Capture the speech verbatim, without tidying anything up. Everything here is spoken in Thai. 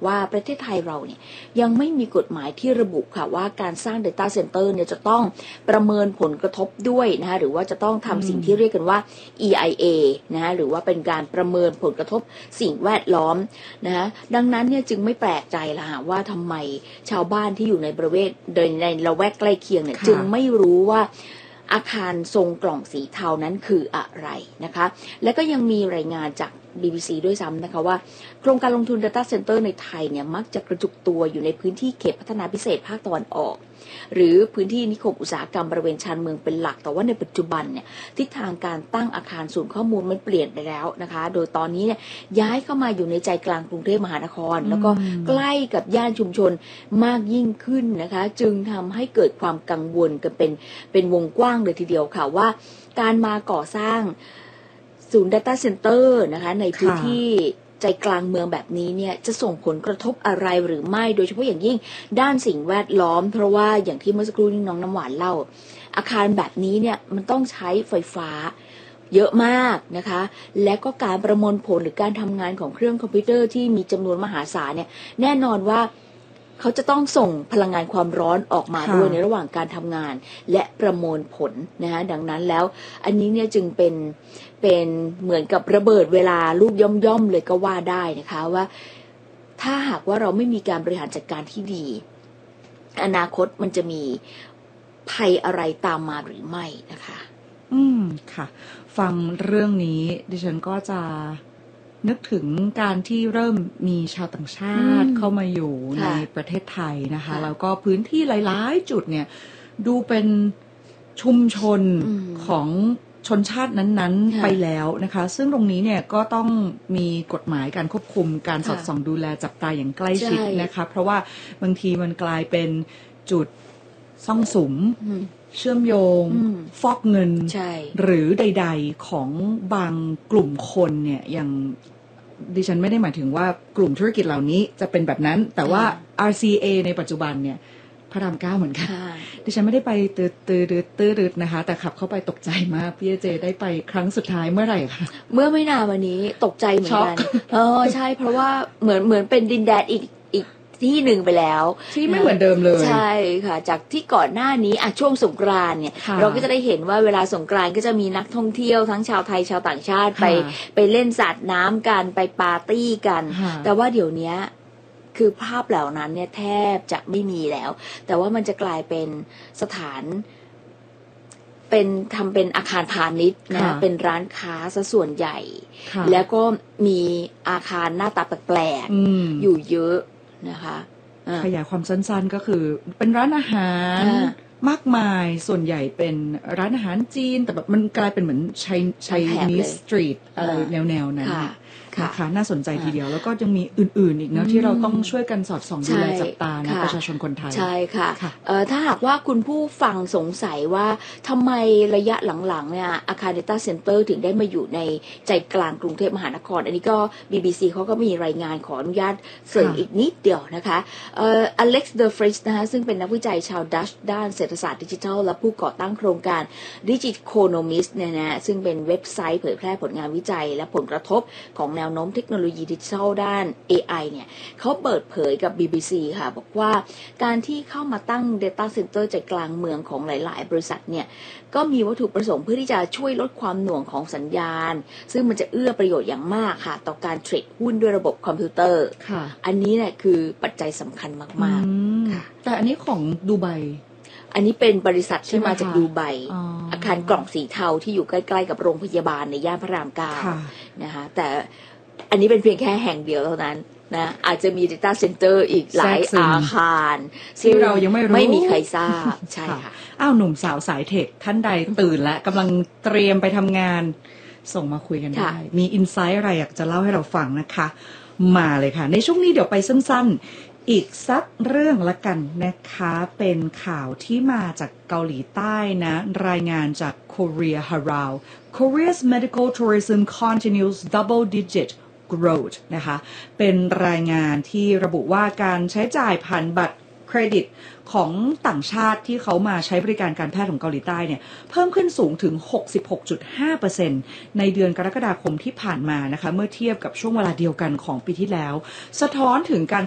ว่าประเทศไทยเราเนี่ยยังไม่มีกฎหมายที่ระบุค่ะว่าการสร้าง Data Center เนี่ยจะต้องประเมินผลกระทบด้วยนะคะหรือว่าจะต้องทำสิ่งที่เรียกกันว่า อี ไอ เอ นะคะหรือว่าเป็นการประเมินผลกระทบสิ่งแวดล้อมนะคะดังนั้นเนี่ยจึงไม่แปลกใจละว่าทำไมชาวบ้านที่อยู่ในบริเวณในละแวกใกล้เคียงเนี่ยจึงไม่รู้ว่าอาคารทรงกล่องสีเทานั้นคืออะไรนะคะและก็ยังมีรายงานจาก บี บี ซี ด้วยซ้ำนะคะว่าโครงการลงทุน Data Center ในไทยเนี่ยมักจะกระจุกตัวอยู่ในพื้นที่เขตพัฒนาพิเศษภาคตะวันออกหรือพื้นที่นิคมอุตสาหกรรมบริเวณชานเมืองเป็นหลักแต่ว่าในปัจจุบันเนี่ยทิศทางการตั้งอาคารศูนย์ข้อมูลมันเปลี่ยนไปแล้วนะคะโดยตอนนี้เนี่ยย้ายเข้ามาอยู่ในใจกลางกรุงเทพมหานครแล้วก็ใกล้กับย่านชุมชนมากยิ่งขึ้นนะคะจึงทำให้เกิดความกังวลกันเป็นเป็นวงกว้างเลยทีเดียวค่ะว่าการมาก่อสร้างศูนย์ Data Center นะคะในพื้นที่ใจกลางเมืองแบบนี้เนี่ยจะส่งผลกระทบอะไรหรือไม่โดยเฉพาะอย่างยิ่งด้านสิ่งแวดล้อมเพราะว่าอย่างที่เมื่อสักครู่นี้น้องน้ำหวานเล่าอาคารแบบนี้เนี่ยมันต้องใช้ไฟฟ้าเยอะมากนะคะและก็การประมวลผลหรือการทำงานของเครื่องคอมพิวเตอร์ที่มีจำนวนมหาศาลเนี่ยแน่นอนว่าเขาจะต้องส่งพลังงานความร้อนออกมาด้วยในระหว่างการทำงานและประมวลผลนะคะดังนั้นแล้วอันนี้เนี่ยจึงเป็นเป็นเหมือนกับระเบิดเวลาลูกย่อมๆเลยก็ว่าได้นะคะว่าถ้าหากว่าเราไม่มีการบริหารจัดการที่ดีอนาคตมันจะมีภัยอะไรตามมาหรือไม่นะคะอืมค่ะฟังเรื่องนี้ดิฉันก็จะนึกถึงการที่เริ่มมีชาวต่างชาติเข้ามาอยู่ในประเทศไทยนะคะแล้วก็พื้นที่หลายๆจุดเนี่ยดูเป็นชุมชนของชนชาตินั้นๆไปแล้วนะคะซึ่งตรงนี้เนี่ยก็ต้องมีกฎหมายการควบคุมการสอดส่องดูแลจับตาอย่างใกล้ชิดนะคะเพราะว่าบางทีมันกลายเป็นจุดซ่องสุมเชื่อมโยงฟอกเงินหรือใดๆของบางกลุ่มคนเนี่ยอย่างดิฉันไม่ได้หมายถึงว่ากลุ่มธุรกิจเหล่านี้จะเป็นแบบนั้นแต่ว่า อาร์ ซี เอ ในปัจจุบันเนี่ยพระรามเก้าเหมือนกันดิฉันไม่ได้ไปตื้อตื้อตื้อตื้อนะคะแต่ขับเข้าไปตกใจมากพี่เจได้ไปครั้งสุดท้ายเมื่อไหร่คะเมื่อไม่นานวันนี้ตกใจเหมือนกันเออใช่เพราะว่าเหมือนเหมือนเป็นดินแดนอีกอีกที่หนึ่งไปแล้วที่ไม่เหมือนเดิมเลยใช่ค่ะจากที่ก่อนหน้านี้อ่ะช่วงสงกรานต์เนี่ยเราก็จะได้เห็นว่าเวลาสงกรานต์ก็จะมีนักท่องเที่ยวทั้งชาวไทยชาวต่างชาติไปไปเล่นสาดน้ำกันไปปาร์ตี้กันแต่ว่าเดี๋ยวนี้คือภาพเหล่านั้นเนี่ยแทบจะไม่มีแล้วแต่ว่ามันจะกลายเป็นสถานเป็นทำเป็นอาคารพาณิชย์นะเป็นร้านค้าซะส่วนใหญ่แล้วก็มีอาคารหน้าตาแปลกๆอยู่เยอะนะคะขยายความสั้นๆก็คือเป็นร้านอาหารมากมายส่วนใหญ่เป็นร้านอาหารจีนแต่แบบมันกลายเป็นเหมือนไชไชนีสสตรีทอะไรแนวๆนั้นนะคะน่าสนใจทีเดียวแล้วก็ยังมีอื่นๆอีกนะที่เราต้องช่วยกันสอดส่องดูแลจับตานะประชาชนคนไทยใช่ค่ะถ้าหากว่าคุณผู้ฟังสงสัยว่าทำไมระยะหลังๆเนี่ยอาคาร Data Center ถึงได้มาอยู่ในใจกลางกรุงเทพมหานครอันนี้ก็ บี บี ซี เขาก็มีรายงานขออนุญาตเสริมอีกนิดเดียวนะคะอเล็กซ์ เดอ ฟริชนะคะซึ่งเป็นนักวิจัยชาวดัชด้านเศรษฐศาสตร์ดิจิทัลและผู้ก่อตั้งโครงการ Digiconomist เนี่ยนะซึ่งเป็นเว็บไซต์เผยแพร่ผลงานวิจัยและผลกระทบของแนวโน้มเทคโนโลยีดิจิทัลด้าน เอ ไอ เนี่ยเขาเปิดเผยกับ บี บี ซี ค่ะบอกว่าการที่เข้ามาตั้ง Data Center ใจกลางเมืองของหลายๆบริษัทเนี่ยก็มีวัตถุประสงค์เพื่อที่จะช่วยลดความหน่วงของสัญญาณซึ่งมันจะเอื้อประโยชน์อย่างมากค่ะต่อการเทรดหุ้นด้วยระบบคอมพิวเตอร์อันนี้เนี่ยคือปัจจัยสำคัญมากๆค่ะแต่อันนี้ของดูไบอันนี้เป็นบริษัทที่มาจากดูไบ อ, อาคารกล่องสีเทาที่อยู่ใกล้ๆกับโรงพยาบาลในย่านพระรามเก้านะคะแต่อันนี้เป็นเพียงแค่แห่งเดียวเท่านั้นนะอาจจะมี Data Center อีกหลายอาคารที่เรายังไม่รู้ไม่มีใครทราบใช่ค่ะอ้าวหนุ่มสาวสายเทคท่านใดตื่นแล้วกำลังเตรียมไปทำงานส่งมาคุยกันได้มีอินไซต์อะไรอยากจะเล่าให้เราฟังนะคะมาเลยค่ะในช่วงนี้เดี๋ยวไปสั้นๆอีกสักเรื่องละกันนะคะเป็นข่าวที่มาจากเกาหลีใต้นะรายงานจาก Korea Herald Korea's medical tourism continues double digit growth นะคะเป็นรายงานที่ระบุว่าการใช้จ่ายผ่านบัตรเครดิตของต่างชาติที่เขามาใช้บริการการแพทย์ของเกาหลีใต้เนี่ยเพิ่มขึ้นสูงถึง หกสิบหกจุดห้าเปอร์เซ็นต์ ในเดือนกรกฎาคมที่ผ่านมานะคะเมื่อเทียบกับช่วงเวลาเดียวกันของปีที่แล้วสะท้อนถึงการ